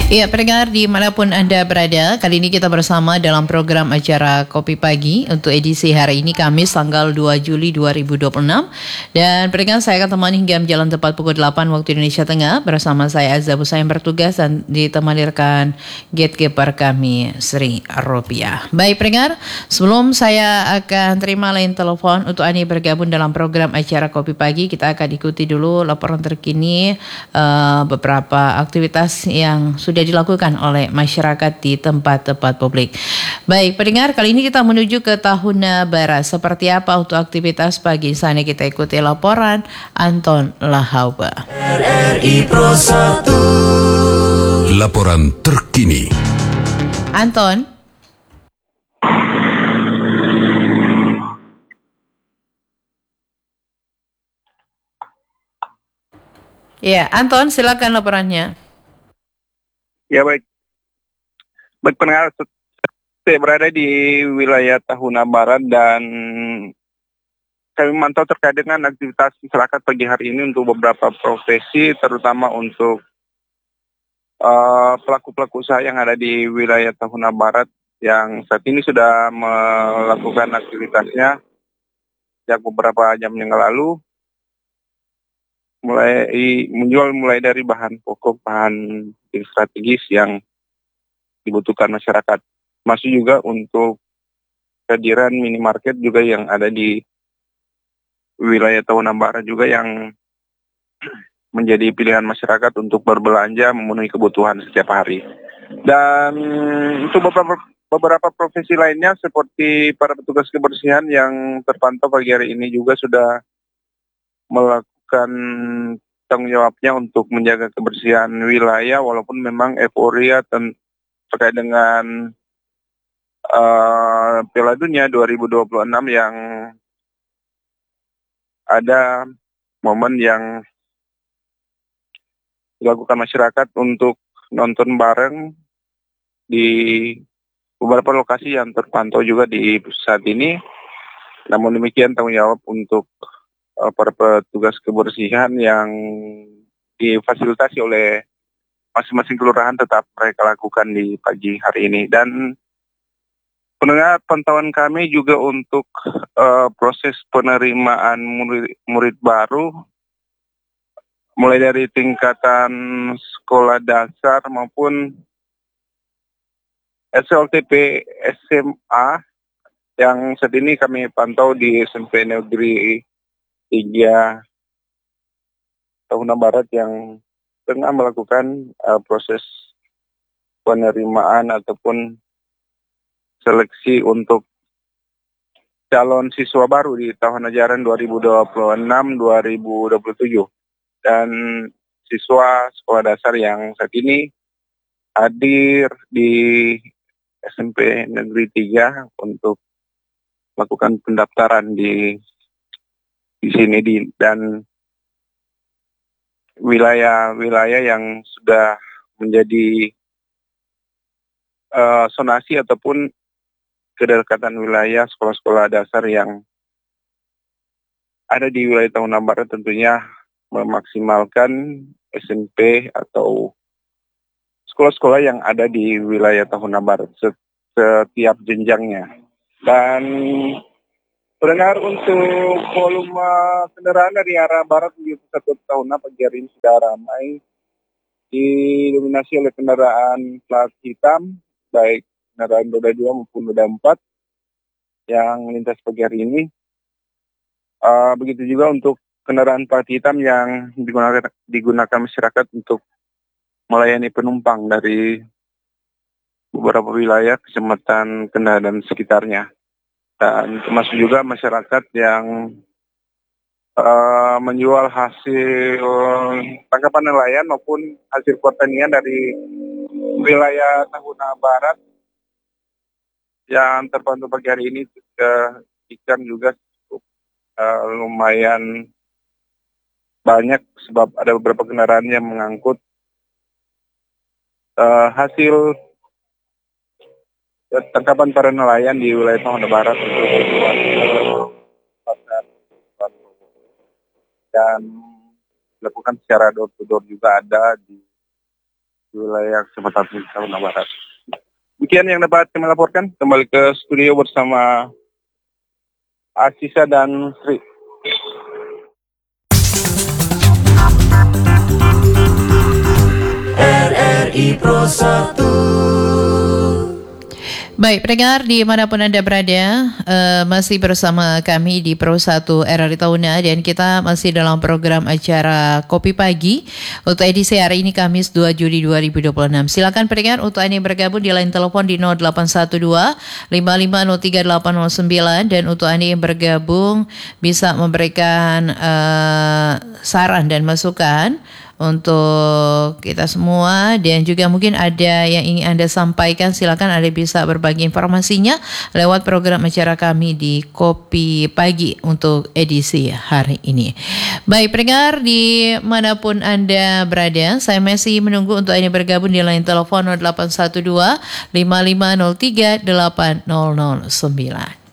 Iya, pendengar dimanapun Anda berada, kali ini kita bersama dalam program acara Kopi Pagi untuk edisi hari ini Kamis tanggal 2 Juli 2026. Dan pendengar, saya akan temani hingga jalan tepat pukul 8 waktu Indonesia Tengah bersama saya Azza Busa yang bertugas dan ditemani rekan gatekeeper kami Sri Rupiah. Baik pendengar, sebelum saya akan terima line telepon untuk Anda bergabung dalam program acara Kopi Pagi, kita akan ikuti dulu laporan terkini beberapa aktivitas yang sudah dilakukan oleh masyarakat di tempat-tempat publik. Baik, pendengar, kali ini kita menuju ke Tahuna Barat. Seperti apa untuk aktivitas pagi sana, kita ikuti laporan Anton Lahauba. RRI Pro 1. Laporan terkini. Anton. Ya, Anton, silakan laporannya. Ya baik pendengar, saya berada di wilayah Tahuna Barat dan kami memantau terkait dengan aktivitas masyarakat pagi hari ini untuk beberapa profesi, terutama untuk pelaku-pelaku usaha yang ada di wilayah Tahuna Barat yang saat ini sudah melakukan aktivitasnya sejak beberapa jam yang lalu, mulai dari bahan pokok, bahan strategis yang dibutuhkan masyarakat. Masih juga untuk kehadiran minimarket juga yang ada di wilayah Tahuna Barat juga yang menjadi pilihan masyarakat untuk berbelanja memenuhi kebutuhan setiap hari. Dan untuk beberapa profesi lainnya seperti para petugas kebersihan yang terpantau pagi hari ini juga sudah melakukan tanggung jawabnya untuk menjaga kebersihan wilayah, walaupun memang euforia terkait dengan Piala Dunia 2026 yang ada momen yang dilakukan masyarakat untuk nonton bareng di beberapa lokasi yang terpantau juga di saat ini. Namun demikian tanggung jawab untuk para petugas kebersihan yang difasilitasi oleh masing-masing kelurahan tetap mereka lakukan di pagi hari ini. Dan pendengar, pantauan kami juga untuk proses penerimaan murid baru mulai dari tingkatan sekolah dasar maupun SLTP SMA yang saat ini kami pantau di SMP Negeri 3 Tahuna Barat yang tengah melakukan proses penerimaan ataupun seleksi untuk calon siswa baru di tahun ajaran 2026-2027. Dan siswa sekolah dasar yang saat ini hadir di SMP Negeri 3 untuk melakukan pendaftaran di sini dan wilayah-wilayah yang sudah menjadi zonasi ataupun kedekatan wilayah sekolah-sekolah dasar yang ada di wilayah Tahuna Barat tentunya memaksimalkan SMP atau sekolah-sekolah yang ada di wilayah Tahuna Barat setiap jenjangnya. Dan pendengar, untuk volume kendaraan dari arah barat menuju pusat Tahuna pagi hari ini sudah ramai, didominasi oleh kendaraan plat hitam, baik kendaraan roda 2 maupun roda 4 yang melintas pagi hari ini. Begitu juga untuk kendaraan plat hitam yang digunakan masyarakat untuk melayani penumpang dari beberapa wilayah kecamatan Kendal dan sekitarnya. Dan termasuk juga masyarakat yang menjual hasil tangkapan nelayan maupun hasil pertanian dari wilayah Tahuna Barat yang terpantau pagi hari ini. Ikan juga lumayan banyak sebab ada beberapa kendaraan yang mengangkut hasil tangkapan para nelayan di wilayah Tahuna Barat untuk pasar dan dilakukan secara door to door juga ada di wilayah Kecamatan Taruna Barat. Demikian yang dapat kami laporkan. Kembali ke studio bersama Asisa dan Sri. RRI Pro 1. Baik, pendengar dimanapun Anda berada, masih bersama kami di Pro 1 RRI Tauna dan kita masih dalam program acara Kopi Pagi untuk edisi hari ini Kamis 2 Juli 2026. Silakan pendengar untuk Anda yang bergabung di line telepon di 0812 5503 809 dan untuk Anda yang bergabung bisa memberikan saran dan masukan untuk kita semua dan juga mungkin ada yang ingin Anda sampaikan, silakan Anda bisa berbagi informasinya lewat program acara kami di Kopi Pagi untuk edisi hari ini. Baik pendengar dimanapun Anda berada, saya masih menunggu untuk Anda bergabung di line telepon 0812 5503 8009.